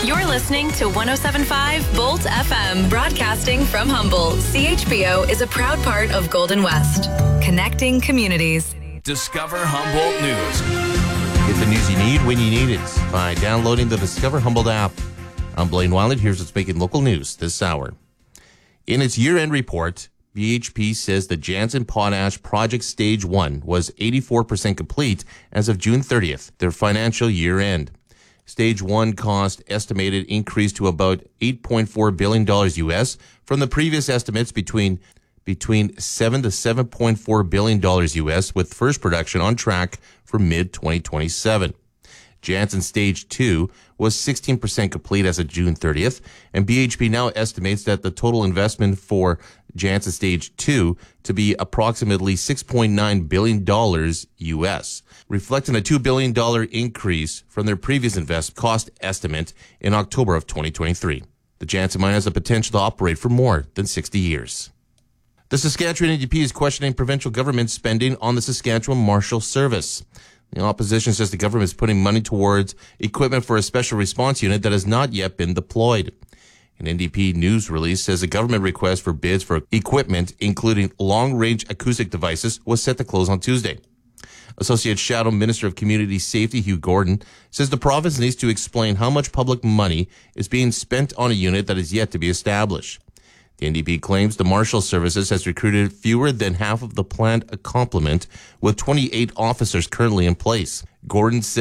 You're listening to 107.5 Bolt FM, broadcasting from Humboldt. CHBO is a proud part of Golden West, connecting communities. Discover Humboldt News. Get the news you need when you need it by downloading the Discover Humboldt app. I'm Blaine Weiland. Here's what's making local news this hour. In its year-end report, BHP says the Jansen Potash Project Stage 1 was 84% complete as of June 30th, their financial year-end. Stage 1 cost estimated increased to about $8.4 billion US from the previous estimates between $7 to $7.4 billion US, with first production on track for mid-2027. Jansen Stage 2 was 16% complete as of June 30th, and BHP now estimates that the total investment for Jansen Stage 2 to be approximately $6.9 billion US, reflecting a $2 billion increase from their previous investment cost estimate in October of 2023. The Jansen mine has the potential to operate for more than 60 years. The Saskatchewan NDP is questioning provincial government spending on the Saskatchewan Marshal Service. The opposition says the government is putting money towards equipment for a special response unit that has not yet been deployed. An NDP news release says a government request for bids for equipment, including long-range acoustic devices, was set to close on Tuesday. Associate Shadow Minister of Community Safety Hugh Gordon says the province needs to explain how much public money is being spent on a unit that is yet to be established. The NDP claims the Marshal Services has recruited fewer than half of the planned complement, with 28 officers currently in place. Gordon said